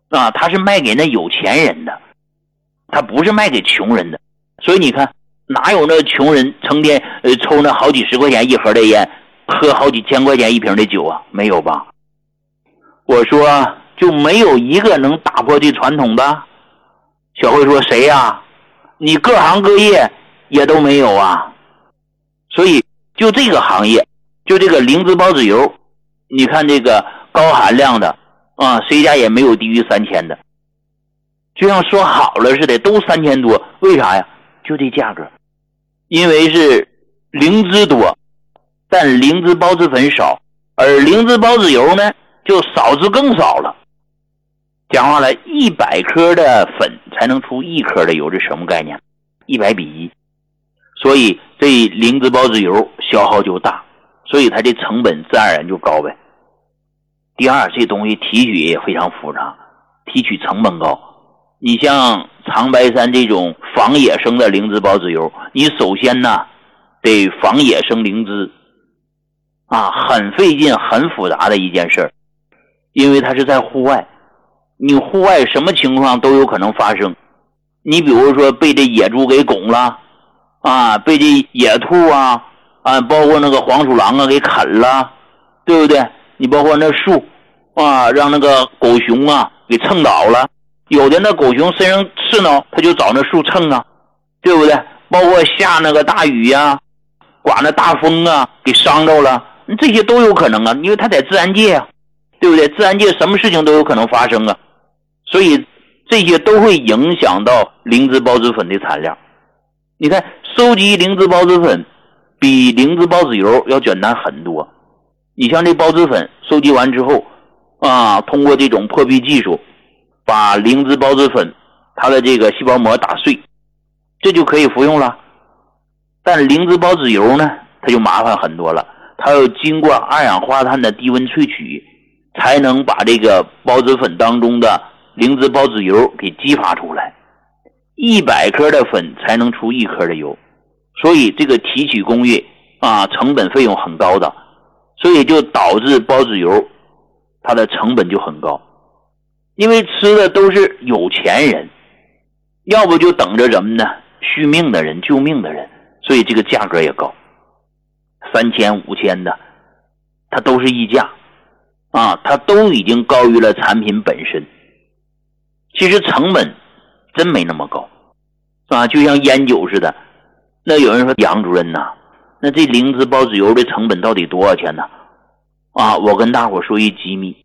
啊，他是卖给那有钱人的，他不是卖给穷人的。所以你看，哪有那穷人成天抽那好几十块钱一盒的烟，喝好几千块钱一瓶的酒啊？没有吧？我说就没有一个能打破这传统的。小慧说谁呀？你各行各业也都没有啊。所以就这个行业，就这个灵芝孢子油，你看这个高含量的啊，谁家也没有低于3000的，就像说好了似的，都3000多。为啥呀？就这价格，因为是灵芝多，但灵芝孢子粉少，而灵芝孢子油呢就少之更少了。讲话了，100颗的粉才能出1颗的油，这什么概念？100比1。所以这灵芝孢子油消耗就大，所以它的成本自然而然就高呗。第二，这东西提取也非常复杂，提取成本高。你像长白山这种仿野生的灵芝孢子油，你首先呢得仿野生灵芝啊，很费劲很复杂的一件事，因为它是在户外，你户外什么情况都有可能发生。你比如说被这野猪给拱了啊，被这野兔啊，包括那个黄鼠狼啊给啃了，对不对？你包括那树啊，让那个狗熊啊给蹭倒了，有的那狗熊身上刺挠，他就找那树蹭啊，对不对？包括下那个大雨啊，刮那大风啊，给伤着了，这些都有可能啊，因为它在自然界啊，对不对？自然界什么事情都有可能发生啊，所以这些都会影响到灵芝孢子粉的产量。你看收集灵芝孢子粉比灵芝孢子油要简单很多。你像这孢子粉收集完之后啊，通过这种破壁技术把灵芝孢子粉它的这个细胞膜打碎，这就可以服用了。但灵芝孢子油呢，它就麻烦很多了，它要经过二氧化碳的低温萃取，才能把这个孢子粉当中的灵芝孢子油给激发出来，100颗的粉才能出1颗的油，所以这个提取工艺啊，成本费用很高的，所以就导致孢子油它的成本就很高。因为吃的都是有钱人，要不就等着什么呢？续命的人、救命的人，所以这个价格也高，3000、5000的，它都是溢价啊，它都已经高于了产品本身。其实成本真没那么高啊，就像烟酒似的。那有人说杨主任呐，那这灵芝孢子油的成本到底多少钱呢？啊，我跟大伙说一机密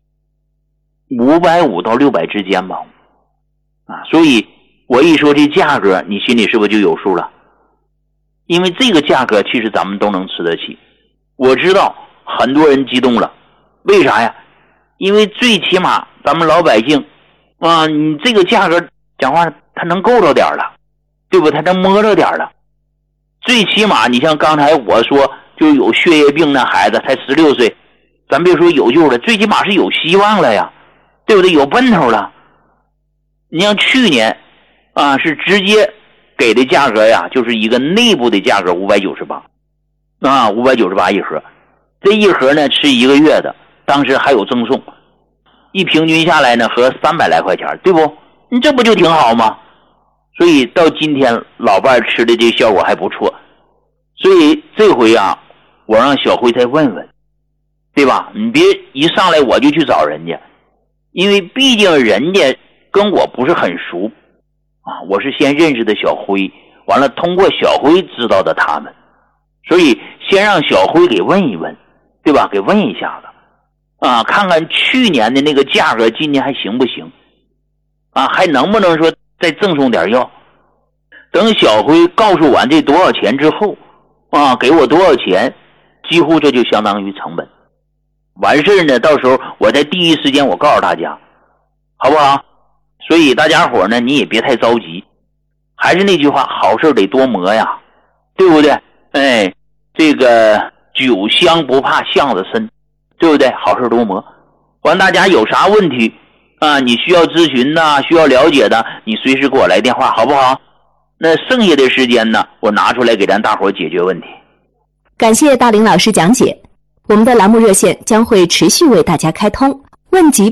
，550到600之间吧。啊，所以我一说这价格，你心里是不是就有数了？因为这个价格其实咱们都能吃得起。我知道很多人激动了，为啥呀？因为最起码咱们老百姓啊，你这个价格讲话他能够着点了，对不？他能摸着点了。最起码你像刚才我说就有血液病那孩子才16岁，咱别说有救了，最起码是有希望了呀，对不对？有奔头了。你像去年啊，是直接给的价格呀，就是一个内部的价格598啊，598一盒。这一盒呢吃1个月的，当时还有赠送，一平均下来呢合300来块钱，对不？你这不就挺好吗？所以到今天老伴吃的这效果还不错。所以这回啊，我让小辉再问问，对吧？你别一上来我就去找人家，因为毕竟人家跟我不是很熟啊，我是先认识的小辉，完了通过小辉知道的他们，所以先让小辉给问一问，对吧？给问一下子啊，看看去年的那个价格今年还行不行啊，还能不能说再赠送点药。等小辉告诉完这多少钱之后啊，给我多少钱，几乎这就相当于成本。完事呢，到时候我在第一时间我告诉大家，好不好？所以大家伙呢，你也别太着急，还是那句话，好事得多磨呀，对不对？哎，这个酒香不怕巷子深，对不对？好事多磨。完，大家有啥问题啊，你需要咨询呐，需要了解的，你随时给我来电话，好不好？那剩下的时间呢，我拿出来给咱大伙解决问题。 感谢大林老师讲解，我们的栏目热线将会持续为大家开通，问疾病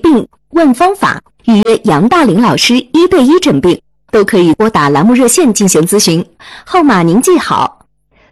问方法，预约杨大林老师1对1诊病，都可以拨打栏目热线进行咨询，号码您记好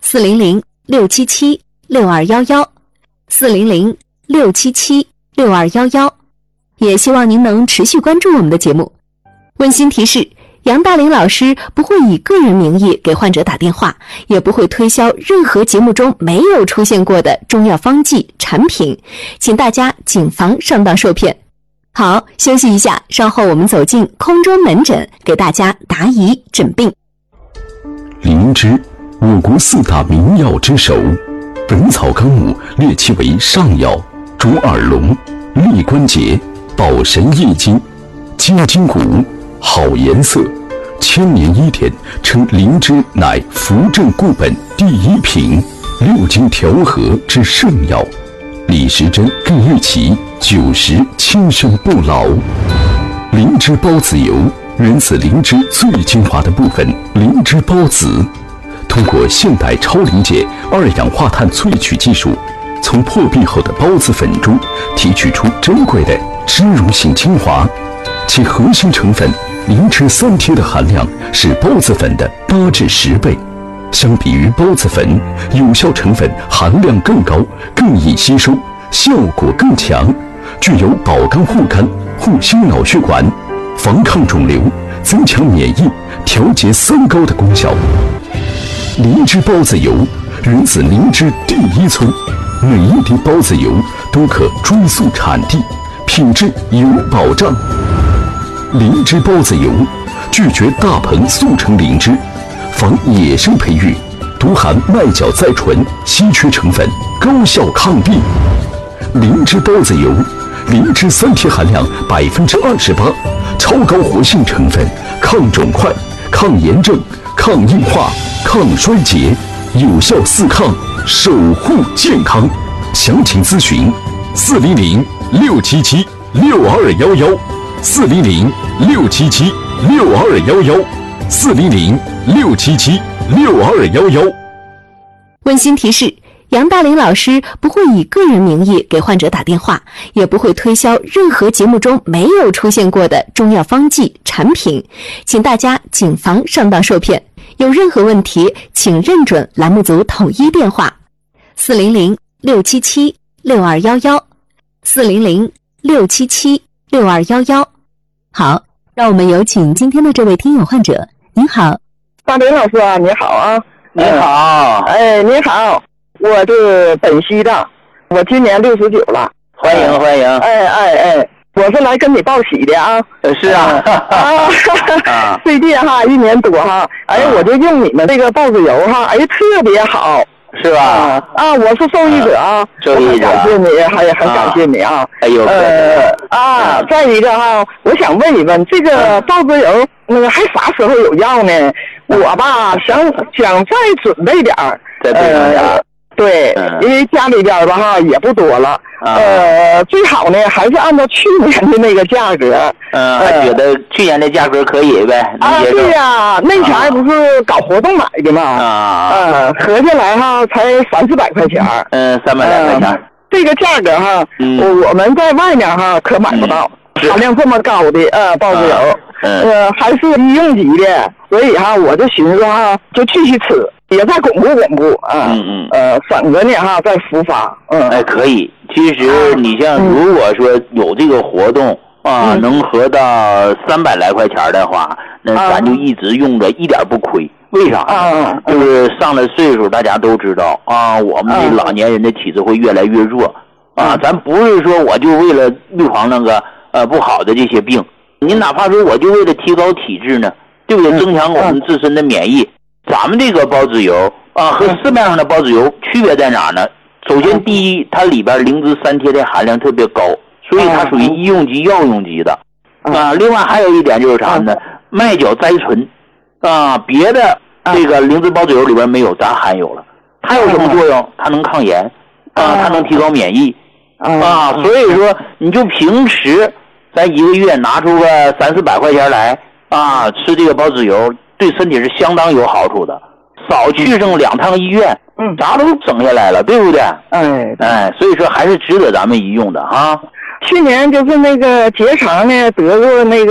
：400-677-6211，400-677-6211。也希望您能持续关注我们的节目。温馨提示，杨大林老师不会以个人名义给患者打电话，也不会推销任何节目中没有出现过的中药方剂产品，请大家谨防上当受骗。好，休息一下，稍后我们走进空中门诊，给大家答疑诊病。 灵芝，我国4大名药之首，《本草纲目》列其为上药，主耳聋、利关节、保神益精、精筋骨，好颜色，千年医典称灵芝乃扶正固本第1品，6经调和之圣药。李时珍更誉其90轻身不老。灵芝孢子油源自灵芝最精华的部分灵芝孢子，通过现代超临界2氧化碳萃取技术，从破壁后的孢子粉中提取出珍贵的脂溶性精华，其核心成分灵芝3萜的含量是孢子粉的8至10倍。相比于孢子粉，有效成分含量更高，更易吸收，效果更强，具有保肝护肝、护心脑血管、防抗肿瘤、增强免疫、调节三高的功效。灵芝孢子油源自灵芝第1村，每1滴孢子油都可追溯产地，品质有保障。灵芝孢子油拒绝大棚速成灵芝，防野生培育，独含麦角甾醇稀缺成分，高效抗病。灵芝孢子油，灵芝3萜含量28%，超高活性成分，抗肿块、抗炎症、抗硬化、抗衰竭，有效4抗，守护健康。详情咨询400-677-6211，400-677-6211，400-677-6211。 温馨提示，杨大林老师不会以个人名义给患者打电话，也不会推销任何节目中没有出现过的中药方剂产品，请大家谨防上当受骗。有任何问题，请认准栏目组统一电话：400-677-6211，400-677-6211。好，让我们有请今天的这位听友患者。您好， 大林老师啊，你好啊。 你好。 哎，你好，我是本溪的，我今年69了。 欢迎欢迎。 我是来跟你报喜的啊。 是啊。 最近1年多我就用你们这个孢子油特别好。 是吧？ 我是受益者啊， 受益者， 感谢你，很感谢你啊。 哎呦， 再一个我想问一问，这个孢子油还啥时候有药呢？我吧想再准备点儿， 再备上点儿。 对，因为家里边吧也不多了，最好呢还是按照去年的那个价格。 还觉得去年的价格可以呗？ 对呀，那前不是搞活动买的嘛？合下来才300-400块钱。 300来块钱。 这个价格我们在外面可买不到，含量这么高的孢子油，还是医用级的，所以我就寻思就继续吃。也在巩固省着呢再复发。 可以。其实你像如果说有这个活动能合到300来块钱的话，那咱就一直用着，一点不亏。为啥呢？就是上了岁数，大家都知道我们这老年人的体质会越来越弱咱不是说我就为了预防那个不好的这些病，你哪怕说我就为了提高体质呢，对不对？增强我们自身的免疫。咱们这个孢子油和市面上的孢子油区别在哪呢？首先第一，它里边灵芝3萜的含量特别高，所以它属于医用级、药用级的另外还有一点就是啥呢？麦角甾醇别的这个灵芝孢子油里边没有，咱含有了。它有什么作用？它能抗炎它能提高免疫所以说你就平时咱1个月拿出个300-400块钱来吃这个孢子油，对身体是相当有好处的，少去剩2趟医院，啥都省下来了，对不对？所以说还是值得咱们一用的去年就是那个结肠呢得过那个